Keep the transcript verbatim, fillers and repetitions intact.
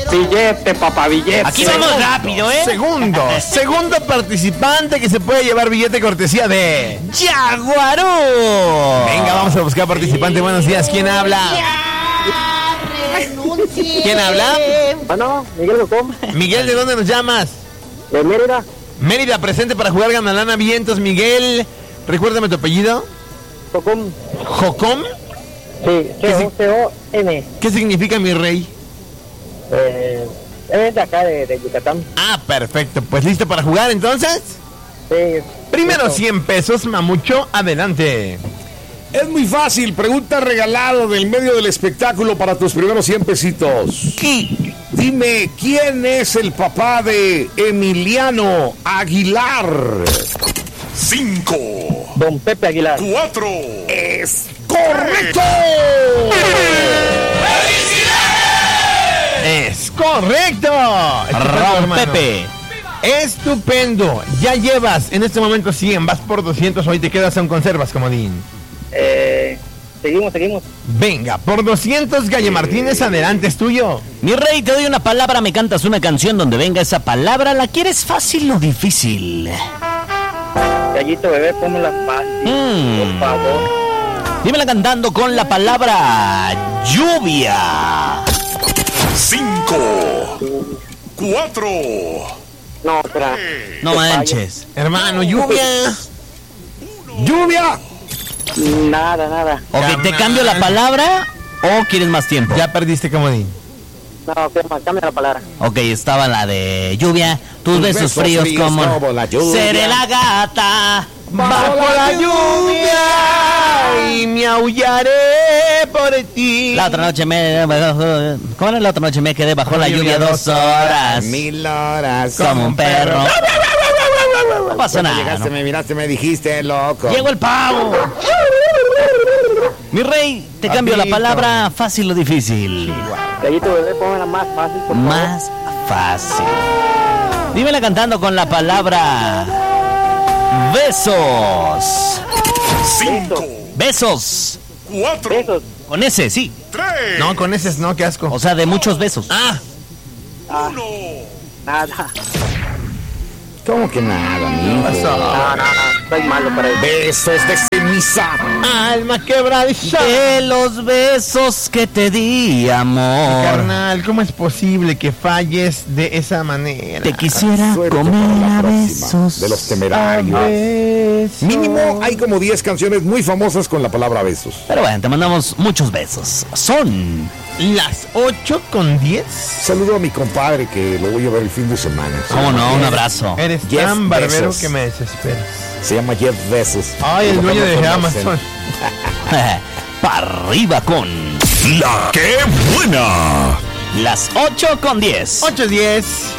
Billete, papá, billete. Aquí vamos rápido, ¿eh? Segundo, segundo participante que se puede llevar billete cortesía de ¡Yaguarú! Venga, vamos a buscar participante. Buenos días, ¿quién habla? ¿Quién habla? Bueno, Miguel Gocón, Miguel, ¿de dónde nos llamas? de Mérida. Mérida, presente para jugar Ganalana Vientos. Miguel, recuérdame tu apellido. Gocón. ¿Jocom? Sí, ¿Qué C O C O M. ¿Qué significa mi rey? Eh, es de acá, de, de Yucatán. Ah, perfecto. Pues listo para jugar entonces. Sí. Primero Eso. cien pesos, Mamucho, adelante. Es muy fácil, pregunta regalado del medio del espectáculo para tus primeros cien pesitos. ¿Qué? Dime, ¿quién es el papá de Emiliano Aguilar? Cinco, Don Pepe Aguilar. cuatro. ¡Es correcto! Es correcto. Estupendo, Ron hermano. Pepe. Estupendo. Ya llevas en este momento cien, vas por doscientos, hoy te quedas en conservas, comodín. Eh, seguimos, seguimos. Venga, por doscientos, Galle Martínez, adelante, es tuyo. Mi rey, te doy una palabra, me cantas una canción donde venga esa palabra. ¿La quieres fácil o difícil? Gallito bebé, pónmela fácil, Mm. por favor. Dímela cantando con la palabra lluvia. Cinco, cuatro. No, espera. No manches. Hermano, lluvia. ¡Lluvia! Nada, nada. Ok, ¿te cambio la palabra o quieres más tiempo? Ya perdiste, comodín. No, cambia, cambia la palabra. Ok, estaba la de lluvia, tus Tus besos, besos fríos, fríos como... como la lluvia. Seré la gata Bajo la lluvia y me aullaré por ti. La otra noche me... ¿Cómo era la otra noche? Me quedé bajo la lluvia dos horas. Mil horas. Como un perro. No pasa Cuando nada. llegaste, ¿no? me miraste, me dijiste, loco. Llegó el pavo. Mi rey, te cambio la Papito. palabra fácil o difícil. Gallito bebé, pónmela más fácil, por favor. Más fácil. Dímela cantando con la palabra besos. Cinco, Besos. cuatro, Besos. Con ese, sí. tres. No, con ese no, qué asco. O sea, de muchos besos. Ah, Uno. Nada. ¿Cómo que nada, amigo? pasó. No, no, no. Soy malo para eso. Besos de ceniza. Alma quebradiza. De los besos que te di, amor. Carnal, ¿cómo es posible que falles de esa manera? Te quisiera Suerte para comer la a próxima, besos. de los temerarios. Besos. Mínimo hay como diez canciones muy famosas con la palabra besos. Pero bueno, te mandamos muchos besos. Son Las ocho con diez. Saludo a mi compadre que lo voy a ver el fin de semana. ¿Cómo no? Un abrazo. Eres Jeff tan barbero Bezos. que me desesperas. Se llama Jeff Bezos. Ay, el Lo dueño de conocen. Amazon. Para arriba con La que buena. las ocho con diez. ocho diez.